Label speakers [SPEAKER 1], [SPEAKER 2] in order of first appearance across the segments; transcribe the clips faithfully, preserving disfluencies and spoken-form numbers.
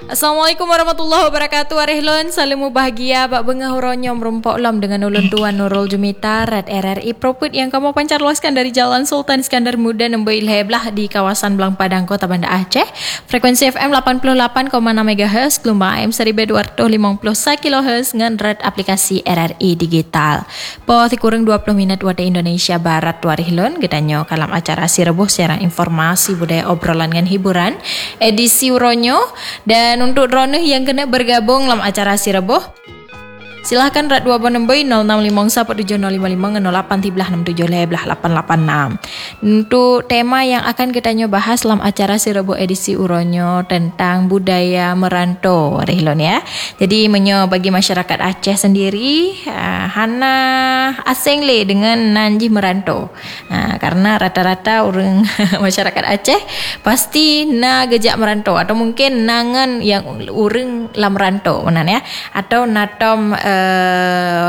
[SPEAKER 1] Assalamualaikum warahmatullahi wabarakatuh. Arehlon salamu bahagia bak bengah uronyo merumpok lam dengan ulun tuan Nurul Jumita Rat R R I Proput yang kamu pancar luaskan dari Jalan Sultan Iskandar Muda Nembe Ilheblah di kawasan Belang Padang Kota Banda Aceh. Frekuensi F M lapan puluh lapan koma enam megahertz, gelombang A M seribu dua ratus lima puluh satu kilohertz dengan red aplikasi R R I digital. Po kurang dua puluh minit waktu Indonesia Barat Warihlon gedanyo kalam acara Sirebuh siaran informasi budaya obrolan dengan hiburan edisi uronyo. Dan untuk drone yang kena bergabung dalam acara Sirebuh, silahkan rat dua nombor nol enam lima satu tujuh nol lima lima nol delapan tiga enam tujuh delapan lapan enam. Untuk tema yang akan kita bahas dalam acara Sirebuh edisi Uronyo tentang budaya merantau Rehlon ya. Jadi menyo bagi masyarakat Aceh sendiri uh, hana asing le dengan nanji merantau. Uh, karena rata-rata orang masyarakat Aceh pasti na gejak merantau atau mungkin nangan yang orang lam merantau menan ya atau natom uh, Uh,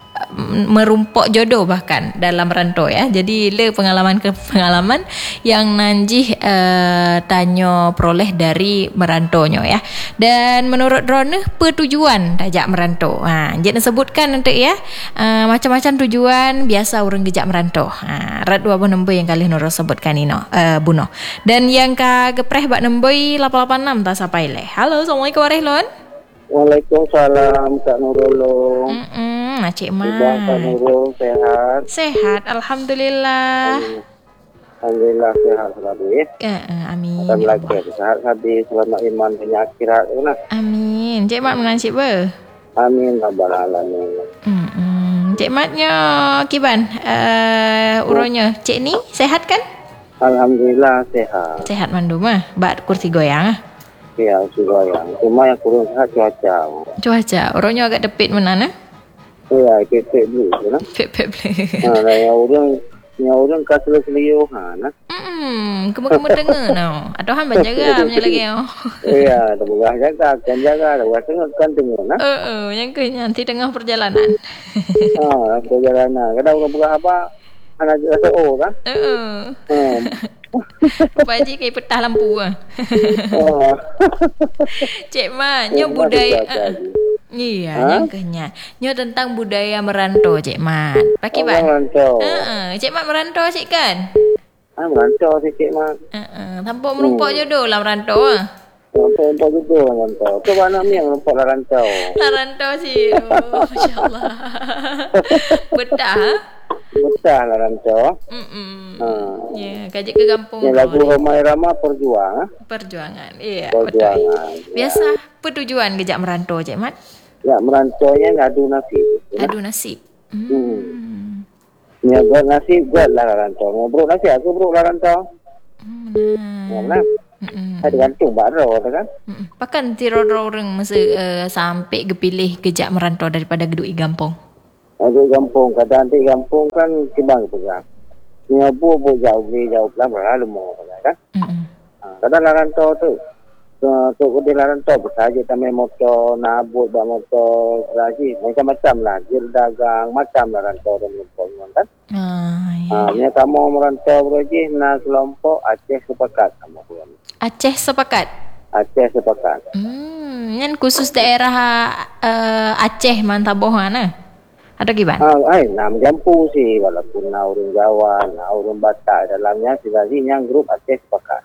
[SPEAKER 1] merumpok jodoh bahkan dalam rantau ya. Jadi le pengalaman ke pengalaman yang nanji uh, tanyo peroleh dari merantonyo ya. Dan menurut drone pertujuan tajak merantau. Ha jadi sebutkan nanti ya uh, macam-macam tujuan biasa orang gejak merantau. Ha rat dua nombor yang kali Nurul sebutkan ino uh, buno. Dan yang ka gepreh bak nombor lapan lapan enam tak sampai le. Halo, Assalamualaikum Warehlon.
[SPEAKER 2] Waalaikumsalam Kak Nurul.
[SPEAKER 1] Mm-mm, Cik Mat.
[SPEAKER 2] Kak Nurul sehat?
[SPEAKER 1] Sehat, alhamdulillah.
[SPEAKER 2] Alhamdulillah sehat selalu.
[SPEAKER 1] Ya, uh, amin.
[SPEAKER 2] Dan
[SPEAKER 1] ya
[SPEAKER 2] lagi sehat habis selamat iman punya akhirat nah.
[SPEAKER 1] Amin. Cik Mat mengancik ber?
[SPEAKER 2] Amin rabbal alamin.
[SPEAKER 1] Hmm. Cik Matnya kiban? Uh, uronya Cik ni sehat kan?
[SPEAKER 2] Alhamdulillah sehat.
[SPEAKER 1] Sehat mandu mah. Bak kursi goyang ah.
[SPEAKER 2] Ya, sudah yang. Cuma yang kurang sehat cuaca.
[SPEAKER 1] Cuaca. Orangnya agak depit mana nah?
[SPEAKER 2] Ya, kepek dulu nah.
[SPEAKER 1] Pep-pep le.
[SPEAKER 2] Ha, yang orang yang orang kasih seliu ha nah.
[SPEAKER 1] Hmm, kemu-kemu dengar no. Atau hamba jaga punya lagi oh.
[SPEAKER 2] Iya, dah buah jaga, kan jaga, dah buah tengah kan tengah nah.
[SPEAKER 1] Eh, uh, yang ke nanti tengah perjalanan.
[SPEAKER 2] Ha, perjalanan. Kadang orang buah apa? Anak rasa oh kan?
[SPEAKER 1] Heeh.
[SPEAKER 2] Ha.
[SPEAKER 1] Pak Haji kayak petah lampu ah.
[SPEAKER 2] Oh.
[SPEAKER 1] Cik Mat, nyo budaya uh, iya, ha? Yang kenya. Nyo tentang budaya merantau Cik Mat. Paki ban?
[SPEAKER 2] Merantau.
[SPEAKER 1] Heeh, Cik Mat merantau sik kan?
[SPEAKER 2] Ah, merantau sik Cik Mat.
[SPEAKER 1] Heeh, tanpa merumpok hmm. jodoh lah merantau ah.
[SPEAKER 2] Merantau jodoh merantau. Tu mana mi yang merumpok lah rantau.
[SPEAKER 1] Lah rantau sih. Oh, masya-Allah. Betah ha?
[SPEAKER 2] Betah lah rantau.
[SPEAKER 1] Hmm.
[SPEAKER 2] Ha.
[SPEAKER 1] Ya, kajik ke kampung.
[SPEAKER 2] Ya, lagu Ramai Rama perjuang.
[SPEAKER 1] Perjuangan. Iya,
[SPEAKER 2] perjuangan.
[SPEAKER 1] Betul. Biasa pertujuan gejak merantau Cik Mat?
[SPEAKER 2] Ya, merantaunya ngadu nasib.
[SPEAKER 1] Adu nasib. Hmm.
[SPEAKER 2] hmm. Ya, buat nasib buat lah rantau. Ngobrol nasib aku bro lah rantau.
[SPEAKER 1] Hmm.
[SPEAKER 2] Ya, nah. Hmm. Ada gantung baru kan?
[SPEAKER 1] Hmm. Pakan tiro-tiro orang masa uh, sampai kepilih gejak merantau daripada geduk i gampung.
[SPEAKER 2] Geduk gampung, kadang di gampung kan kibang pegang. Ni abu abu jauh ni jauh lah berlalu mau kan? Hmm. Kadang larantau tu, tu kau larantau bersaja tamai motor, nabut bak motor, lagi macam-macam lah, jil dagang macam larantau dan kelompok kan? Ah, ya. Ni kamu merantau berlagi, nak kelompok Aceh sepakat sama tuan.
[SPEAKER 1] Aceh sepakat.
[SPEAKER 2] Aceh sepakat.
[SPEAKER 1] Hmm, yang khusus daerah uh, Aceh Mantaboh mana? Atau gimana?
[SPEAKER 2] Ah, ay, nama jampu sih, walaupun na orang Jawa, na orang Batak dalamnya sih yang grup Aceh sepakat.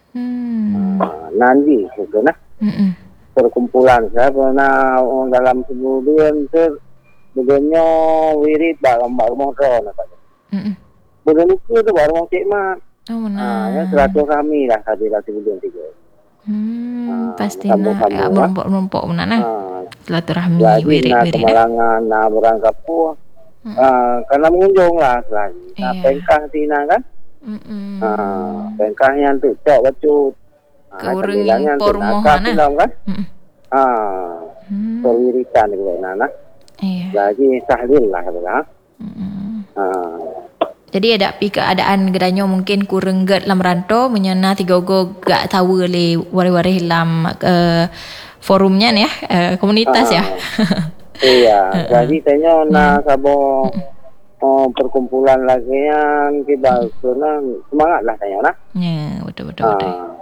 [SPEAKER 2] Hmm. Ah, nanti gitu nah. Hmm. Perkumpulan saya pernah dalam sebulan ter begenya wirid dalam rumah roh nak. Hmm. Bulan itu tu baru mau Cik Mat.
[SPEAKER 1] Oh, benar.
[SPEAKER 2] Ah, ya silaturahmi lah hadir lah sebulan tiga.
[SPEAKER 1] Hmm, ah, pasti nak merompok-merompok benar nah. Ah, silaturahmi wirid-wirid.
[SPEAKER 2] Nah, kemalangan, nah berangkap pun. Hmm. Ah, karena mengunjung lah selagi. Nah, iya. Pengkah tina kan? Hmm. Ah, pengkahnya tu cok bacut.
[SPEAKER 1] Ke orang pormohan
[SPEAKER 2] nah. Kan? Hmm. Ah, hmm. Perwiritan gitu nah. Iya. Lagi tahlil lah kata. Hmm. Ah.
[SPEAKER 1] Jadi ada pi keadaan gedanyo mungkin kurang get lam rantau menyana tiga go gak tahu le wari-wari lam uh, forumnya ya uh, komunitas ah. Ya.
[SPEAKER 2] Iya, jadi tanya na sabo oh, perkumpulan lagi yang kita sana semangat lah tanya nah.
[SPEAKER 1] Ya, betul betul.
[SPEAKER 2] Ah.
[SPEAKER 1] betul.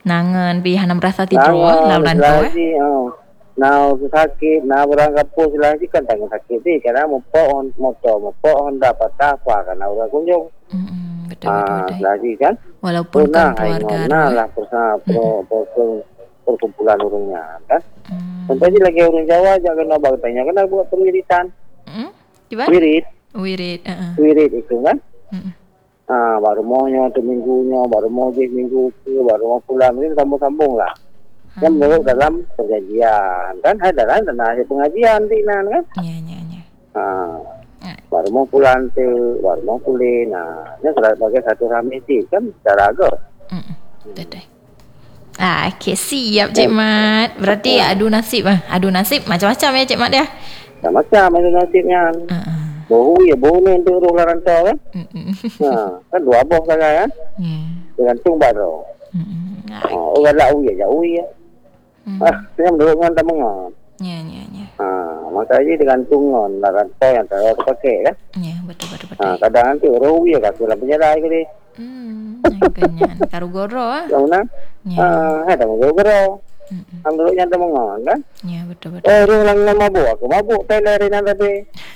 [SPEAKER 1] Nangan bihan berasa tidur lah rantau eh.
[SPEAKER 2] Oh. Now sakit, now orang kapur selagi kan tanggung sakit ni. Kerana mempok motor, mempok Honda patah apa kan orang kunjung.
[SPEAKER 1] Mm-mm, betul
[SPEAKER 2] Ah,
[SPEAKER 1] betul betul.
[SPEAKER 2] selagi kan.
[SPEAKER 1] Walaupun kan keluarga
[SPEAKER 2] nah lah persama pro, pro, pro, perkumpulan orangnya kan.
[SPEAKER 1] Mm.
[SPEAKER 2] Contohnya lagi orang Jawa jangan kena bertanya kena buat perwiritan.
[SPEAKER 1] Mm? Gimana?
[SPEAKER 2] Wirid,
[SPEAKER 1] Wirid, uh-uh.
[SPEAKER 2] wirid itu kan.
[SPEAKER 1] Mm-mm.
[SPEAKER 2] Ah, baru maunya tu minggunya, baru mau je minggu ke, baru mau pulang ini sambung-sambung lah. Kan baru dalam perjanjian kan ada kan dan hasil pengajian di nan kan.
[SPEAKER 1] Ya ya ya.
[SPEAKER 2] Ah, baru mau pulang tu, baru mau pulih. Nah, ini sebagai satu ramisi kan secara agak.
[SPEAKER 1] Mm. Betul. Ah, okay, siap Cik Mat. Berarti adu nasib ah. Adu nasib macam-macam ya Cik Mat ya.
[SPEAKER 2] Macam-macam itu nasibnya.
[SPEAKER 1] Uh-uh.
[SPEAKER 2] Bohu ya, bohu ni untuk orang rantau kan.
[SPEAKER 1] Mm-mm.
[SPEAKER 2] Ha, kan dua boh sangat kan.
[SPEAKER 1] Ya.
[SPEAKER 2] Gantung baru.
[SPEAKER 1] Mm-mm. Ah,
[SPEAKER 2] Oh, orang lau ya, jauh ya.
[SPEAKER 1] mm.
[SPEAKER 2] Ah, saya menurut dengan tamungan.
[SPEAKER 1] Ya ya ya.
[SPEAKER 2] Ha, makanya digantungan lah rantau yang tak pakai kan.
[SPEAKER 1] Ya, betul betul betul.
[SPEAKER 2] Ha, kadang nanti orang ya kat dalam penjara ke dia.
[SPEAKER 1] Hmm, kenyan karu goro ah.
[SPEAKER 2] Tahu nak?
[SPEAKER 1] Ya.
[SPEAKER 2] Ha, ada mau goro.
[SPEAKER 1] Mm-mm.
[SPEAKER 2] Menurut yang tamungan kan.
[SPEAKER 1] Ya, betul betul.
[SPEAKER 2] Eh, orang lang mabuk aku mabuk Thailand ni nanti.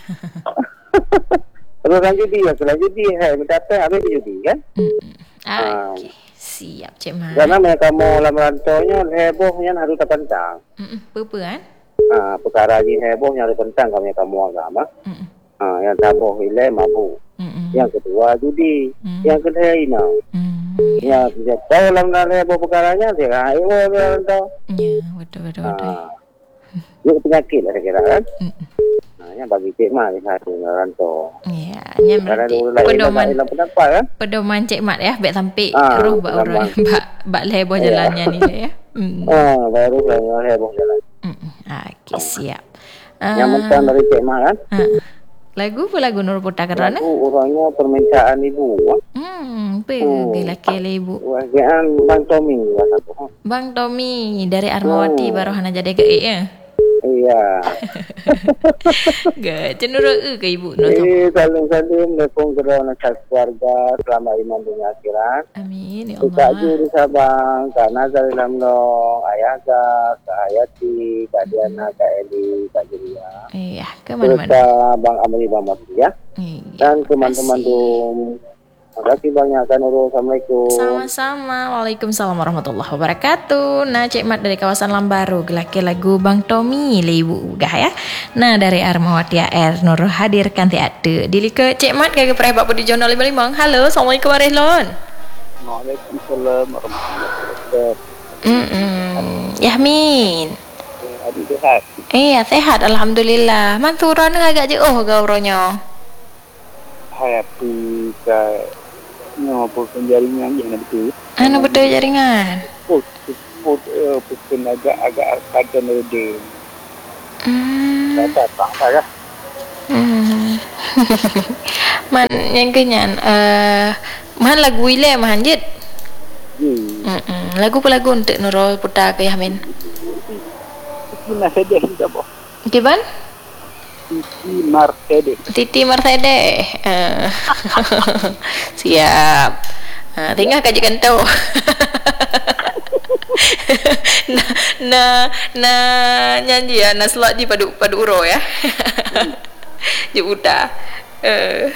[SPEAKER 2] Kalau orang judi ya, kalau judi hai minta teh habis judi kan.
[SPEAKER 1] Mm-mm.
[SPEAKER 2] Ah.
[SPEAKER 1] Okey. Siap Cik Mat.
[SPEAKER 2] Karena mereka mau dalam rantaunya hebohnya harus terpentang.
[SPEAKER 1] Mm-mm. Apa kan?
[SPEAKER 2] Ah, perkara ni hebohnya harus terpentang kalau mereka mau agama.
[SPEAKER 1] Mm-mm.
[SPEAKER 2] Ah, yang tabuh hilai mabuk.
[SPEAKER 1] Mm-mm.
[SPEAKER 2] Yang kedua judi.
[SPEAKER 1] Mm.
[SPEAKER 2] Yang ketiga ina.
[SPEAKER 1] Mm.
[SPEAKER 2] Yang ketiga tahu dalam heboh perkaranya dia hai oh rantau.
[SPEAKER 1] Ya, betul betul betul.
[SPEAKER 2] Ah. Itu penyakit lah kira kan.
[SPEAKER 1] Mm-mm.
[SPEAKER 2] Nah, yang bagi Cik Mat ni satu rantau.
[SPEAKER 1] Ya, nya
[SPEAKER 2] Karena
[SPEAKER 1] berarti
[SPEAKER 2] dulu lain
[SPEAKER 1] pedoman
[SPEAKER 2] dalam pendapat kan.
[SPEAKER 1] pedoman Cik Mat ya, baik sampai
[SPEAKER 2] Ah,
[SPEAKER 1] roh bak orang
[SPEAKER 2] pedoman.
[SPEAKER 1] bak bak leboh jalannya ni lah ya. Mm.
[SPEAKER 2] Ah, baru lah heboh jalan.
[SPEAKER 1] Mm. Okey, siap.
[SPEAKER 2] Yang
[SPEAKER 1] Ah,
[SPEAKER 2] mentang dari Cik Mat kan.
[SPEAKER 1] ah. Lagu apa lagu Nur Putra kerana?
[SPEAKER 2] Lagu orangnya permintaan ibu. ah.
[SPEAKER 1] Hmm, apa
[SPEAKER 2] Oh.
[SPEAKER 1] laki ibu?
[SPEAKER 2] Wajian Bang Tommy lah satu. ha.
[SPEAKER 1] Bang Tommy dari Armawati
[SPEAKER 2] Oh.
[SPEAKER 1] baru hana jadi ke ya.
[SPEAKER 2] Iya.
[SPEAKER 1] Gak cenderung e ke ibu no.
[SPEAKER 2] Eh, saling-saling nepung kerana khas keluarga selama iman dunia akhirat.
[SPEAKER 1] Amin ya
[SPEAKER 2] Kita
[SPEAKER 1] Allah.
[SPEAKER 2] juri Sabang, Kak Nazar Lamlong, Ayah Kak, Kak Hayati, Kak Diana, Kak Eli, Kak Julia.
[SPEAKER 1] Iya, ke mana-mana.
[SPEAKER 2] Serta Bang Amri, Bang Masri ya.
[SPEAKER 1] Iya,
[SPEAKER 2] Dan teman-teman
[SPEAKER 1] makasih.
[SPEAKER 2] Dum. Terima kasih banyak Kak Nurul. Assalamualaikum.
[SPEAKER 1] Sama-sama. Waalaikumsalam warahmatullahi wabarakatuh. Nah, Cik Mat dari kawasan Lambaru, gelaki lagu Bang Tommy Lebu Ugah ya. Nah, dari Armawati A R Nur hadirkan tiada. Dili ke Cik Mat kagak pernah bapak di Jono lima lima. Halo, Assalamualaikum warahmatullahi.
[SPEAKER 2] Waalaikumsalam warahmatullahi wabarakatuh.
[SPEAKER 1] Mm-mm. Yasmin.
[SPEAKER 2] Adik sehat.
[SPEAKER 1] Iya, sehat alhamdulillah. Manturan agak jauh gauronya.
[SPEAKER 2] Happy ke ngopo penjaringan yang betul.
[SPEAKER 1] Anu betul jaringan.
[SPEAKER 2] Put put eh pun agak-agak kadang ada.
[SPEAKER 1] Hmm.
[SPEAKER 2] Tak tak tak.
[SPEAKER 1] Hmm. Man yang kenyan eh man lagu ile man jit.
[SPEAKER 2] Hmm.
[SPEAKER 1] Hmm. Lagu apa lagu untuk Nurul Putra ke Yamin?
[SPEAKER 2] Ini saja kita boh.
[SPEAKER 1] Gimana?
[SPEAKER 2] Titi Mercedes.
[SPEAKER 1] Titi Mercedes. Uh. Siap. Uh, tinggal kaji kantau. nah, nah, nah, nyanyi ya, nah slot di padu padu uro ya. Di udah. Uh.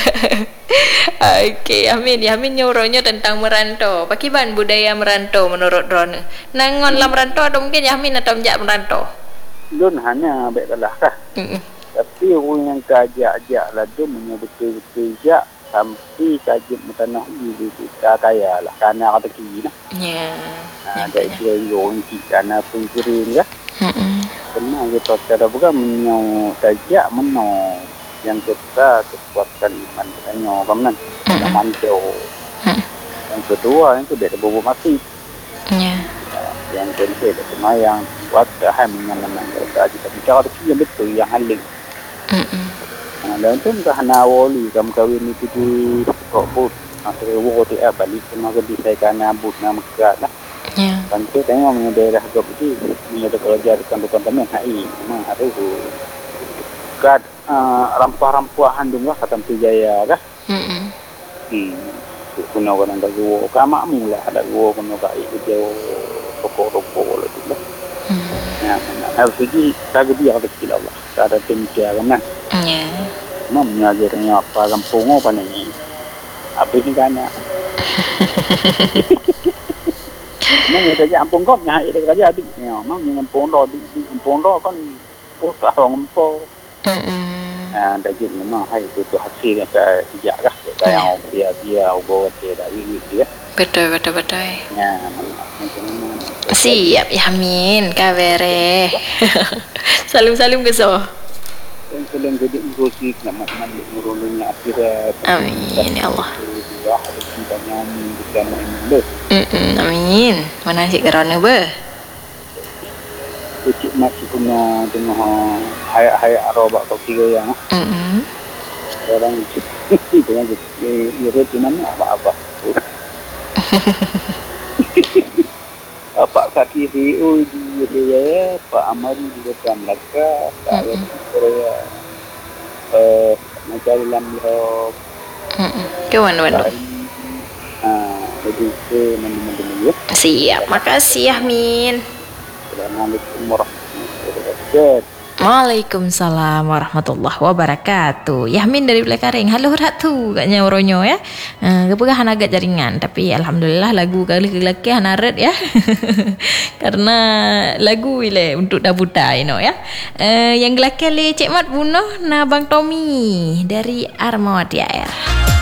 [SPEAKER 1] Okey, Amin. Amin nyuruhnya tentang merantau. Pakiban budaya merantau menurut Ron. Nangon lah merantau atau mungkin Yamin atau menjak merantau.
[SPEAKER 2] Don hanya baiklah kah.
[SPEAKER 1] Mm-mm.
[SPEAKER 2] Tapi orang yang kajak-ajak lah tu betul-betul jak sampai kajak mutanah di kita kaya lah karena kata kini lah.
[SPEAKER 1] Ya.
[SPEAKER 2] Ada dia orang karena pengirim ya.
[SPEAKER 1] Mm-mm.
[SPEAKER 2] Kena kita cara bukan menyau kajak menyau yang kita kekuatan iman kita nyau kaman. Kita mantau. Yang kedua itu dia bobo mati.
[SPEAKER 1] Ya.
[SPEAKER 2] Yang ketiga cuma yang buat hai mengenang kita kita bicara itu yang betul yang haling.
[SPEAKER 1] Mm-mm.
[SPEAKER 2] Nah, dan tu entah nawali kamu kawin itu di Kokbud atau wo tu eh balik kena ke disaikan abud nama kerat lah.
[SPEAKER 1] Ya.
[SPEAKER 2] Dan tu tengok punya daerah Gop itu punya kerja dekat dekat kami hai memang harus kad uh, rampah-rampahan dulu lah kata Jaya kah.
[SPEAKER 1] Mm-mm.
[SPEAKER 2] Hmm.
[SPEAKER 3] Kuno kan ada gua kama mula ada gua kuno kai itu pokok-pokok itu lah. Ya, harus jadi tak dia ada skill Allah. Tak ada tempat kan.
[SPEAKER 1] Ya.
[SPEAKER 3] Mam ngajarnya apa kampung apa ni? Apa ni kan? Mang người ta kampung kok nya itu kerja di. Ya, mang kampung ro di kampung ro kan pusat orang kampung. Ah, dah jadi memang hai itu tu hasil yang saya jaga. Saya dia dia bawa dia dari dia.
[SPEAKER 1] Betul, betul, betul.
[SPEAKER 3] Ya,
[SPEAKER 1] siap ya Amin, kavere. Salim-salim ke so.
[SPEAKER 3] Salim jadi urusi nama nama urunnya akhirnya.
[SPEAKER 1] Amin ya Allah.
[SPEAKER 3] Mm
[SPEAKER 1] amin. Mana sih kerana be?
[SPEAKER 3] Cik masih punya dengan hayat-hayat arwah kau tiga yang.
[SPEAKER 1] Mm.
[SPEAKER 3] Orang itu dengan itu itu mana apa-apa. Pak kaki di oh dia Pak Amari juga kan laka saya Korea eh mencari lamlo
[SPEAKER 1] ke mana-mana.
[SPEAKER 3] Ah, jadi ke mana-mana ya.
[SPEAKER 1] Siap, makasih Amin.
[SPEAKER 3] Assalamualaikum warahmatullahi wabarakatuh.
[SPEAKER 1] Waalaikumsalam warahmatullahi wabarakatuh. Yahmin dari Belakaring. Halo ratu katnya oronyo ya. Uh, kepegahan agak jaringan tapi alhamdulillah lagu kali lelaki hanaret ya. Karena lagu ile untuk dabuta you know ya. Uh, yang gelakali Cik Mat bunuh na Bang Tommy dari Armawati Air.